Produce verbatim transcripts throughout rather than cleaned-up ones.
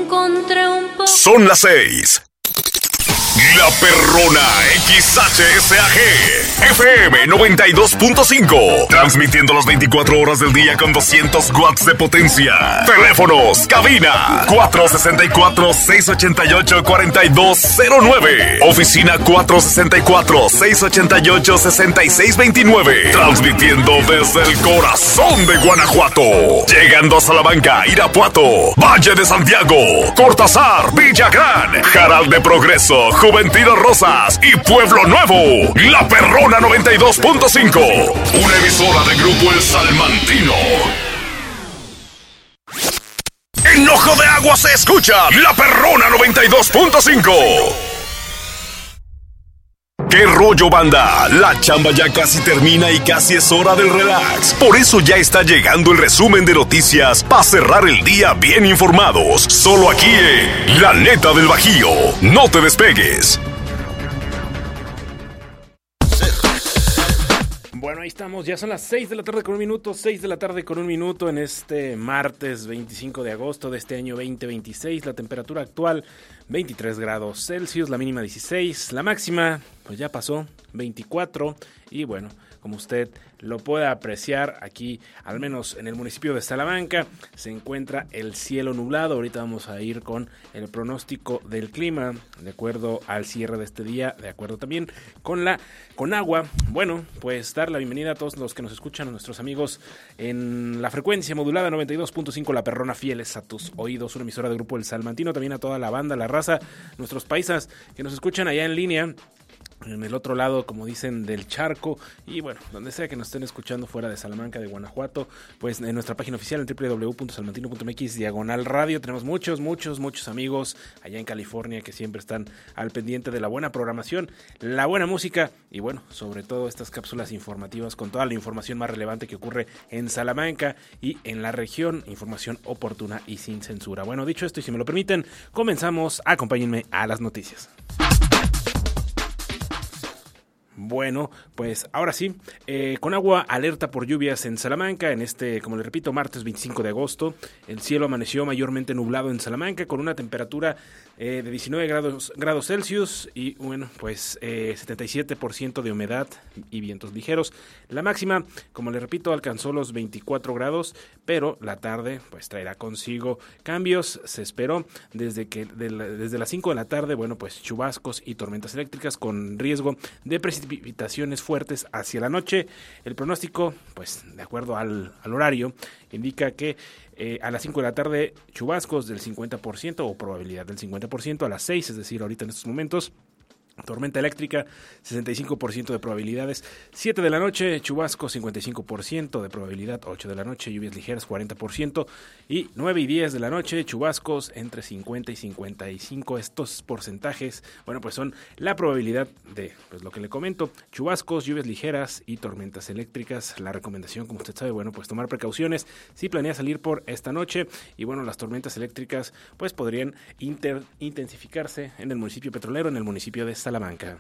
encontré un poco. Son las seis. La Perrona X H S A G F M noventa y dos punto cinco, transmitiendo las veinticuatro horas del día con doscientos watts de potencia. Teléfonos, cabina cuatro sesenta y cuatro, seiscientos ochenta y ocho, cuarenta y dos cero nueve. Oficina cuatro sesenta y cuatro, seiscientos ochenta y ocho, sesenta y seis veintinueve. Transmitiendo desde el corazón de Guanajuato. Llegando a Salamanca, Irapuato, Valle de Santiago, Cortázar, Villagrán, Jaral de Progreso, Juventino Rosas y Pueblo Nuevo. La Perrona noventa y dos punto cinco, una emisora de Grupo El Salmantino. En Ojo de Agua se escucha La Perrona noventa y dos punto cinco. ¿Qué rollo, banda? La chamba ya casi termina y casi es hora del relax. Por eso ya está llegando el resumen de noticias para cerrar el día bien informados. Solo aquí en La Neta del Bajío. No te despegues. Bueno, ahí estamos, ya son las seis de la tarde con un minuto, seis de la tarde con un minuto en este martes veinticinco de agosto de este año veinte veintiséis. La temperatura actual veintitrés grados Celsius, la mínima dieciséis, la máxima pues ya pasó veinticuatro y bueno, como usted lo puede apreciar aquí, al menos en el municipio de Salamanca, se encuentra el cielo nublado. Ahorita vamos a ir con el pronóstico del clima, de acuerdo al cierre de este día, de acuerdo también con la con agua. Bueno, pues dar la bienvenida a todos los que nos escuchan, a nuestros amigos en la frecuencia modulada noventa y dos punto cinco, La Perrona, fieles a tus oídos, una emisora de Grupo El Salmantino, también a toda la banda, la raza, nuestros paisas que nos escuchan allá en línea, en el otro lado, como dicen, del charco, y bueno, donde sea que nos estén escuchando fuera de Salamanca, de Guanajuato, pues en nuestra página oficial en doble u doble u doble u punto salmantino punto m x diagonal radio, tenemos muchos, muchos, muchos amigos allá en California que siempre están al pendiente de la buena programación, la buena música y bueno, sobre todo estas cápsulas informativas con toda la información más relevante que ocurre en Salamanca y en la región, información oportuna y sin censura. Bueno, dicho esto y si me lo permiten, comenzamos, acompáñenme a las noticias. Bueno, pues ahora sí, eh, con agua, alerta por lluvias en Salamanca, en este, como le repito, martes veinticinco de agosto, el cielo amaneció mayormente nublado en Salamanca con una temperatura eh, de diecinueve grados, grados Celsius y bueno, pues eh, setenta y siete por ciento de humedad y vientos ligeros. La máxima, como le repito, alcanzó los veinticuatro grados, pero la tarde pues traerá consigo cambios. Se esperó desde que de la, desde las cinco de la tarde, bueno, pues chubascos y tormentas eléctricas con riesgo de precipitaciones fuertes hacia la noche. El pronóstico, pues de acuerdo al, al horario, indica que eh, a las cinco de la tarde chubascos del cincuenta por ciento o probabilidad del cincuenta por ciento, a las seis, es decir, ahorita en estos momentos, tormenta eléctrica, sesenta y cinco por ciento de probabilidades, siete de la noche, chubasco, cincuenta y cinco por ciento de probabilidad, ocho de la noche, lluvias ligeras, cuarenta por ciento, y nueve y diez de la noche, chubascos entre cincuenta y cincuenta y cinco. Estos porcentajes, bueno, pues son la probabilidad de, pues lo que le comento, chubascos, lluvias ligeras y tormentas eléctricas. La recomendación, como usted sabe, bueno, pues tomar precauciones si planea salir por esta noche, y bueno, las tormentas eléctricas, pues podrían inter, intensificarse en el municipio petrolero, en el municipio de Salamanca.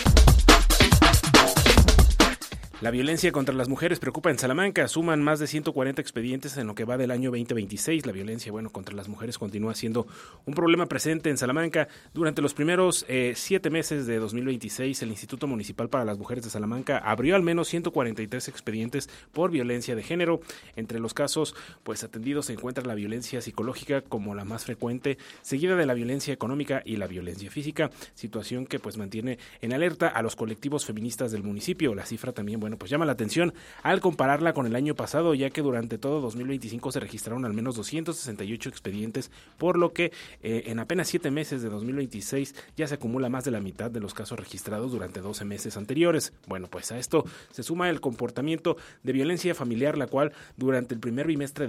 La violencia contra las mujeres preocupa en Salamanca. Suman más de ciento cuarenta expedientes en lo que va del año veinte veintiséis. La violencia, bueno, contra las mujeres continúa siendo un problema presente en Salamanca. Durante los primeros eh, siete meses de dos mil veintiséis, el Instituto Municipal para las Mujeres de Salamanca abrió al menos ciento cuarenta y tres expedientes por violencia de género. Entre los casos, pues atendidos se encuentra la violencia psicológica como la más frecuente, seguida de la violencia económica y la violencia física, situación que pues mantiene en alerta a los colectivos feministas del municipio. La cifra también, bueno, pues llama la atención al compararla con el año pasado, ya que durante todo dos mil veinticinco se registraron al menos doscientos sesenta y ocho expedientes, por lo que eh, en apenas siete meses de dos mil veintiséis ya se acumula más de la mitad de los casos registrados durante doce meses anteriores. Bueno, pues a esto se suma el comportamiento de violencia familiar, la cual durante el primer bimestre